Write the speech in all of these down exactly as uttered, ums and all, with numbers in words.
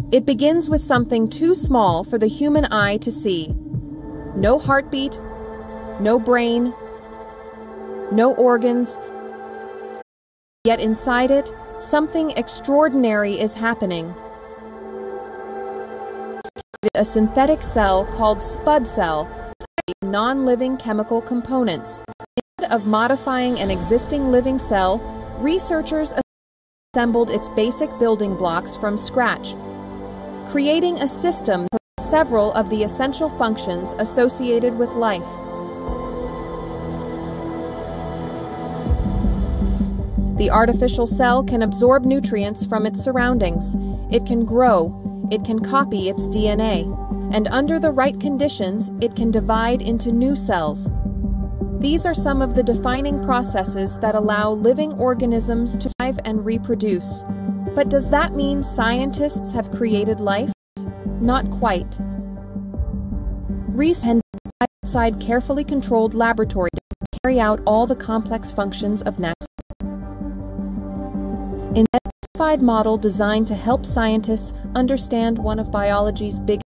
It begins with something too small for the human eye to see. No heartbeat, no brain, no organs. Yet inside it, something extraordinary is happening. A synthetic cell called spud cell, non-living chemical components. Instead of modifying an existing living cell, researchers assembled its basic building blocks from scratch, creating a system for several of the essential functions associated with life. The artificial cell can absorb nutrients from its surroundings. It can grow. It can copy its D N A. And under the right conditions, it can divide into new cells. These are some of the defining processes that allow living organisms to thrive and reproduce. But does that mean scientists have created life? Not quite. Researchers and outside carefully controlled laboratories to carry out all the complex functions of natural. In a simplified model designed to help scientists understand one of biology's biggest.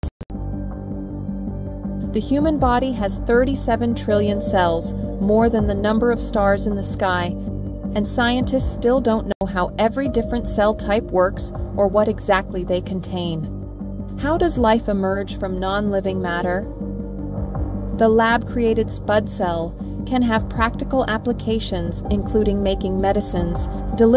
The human body has thirty-seven trillion cells, more than the number of stars in the sky, and scientists still don't know how every different cell type works or what exactly they contain. How does life emerge from non-living matter? The lab-created spud cell can have practical applications, including making medicines, delivering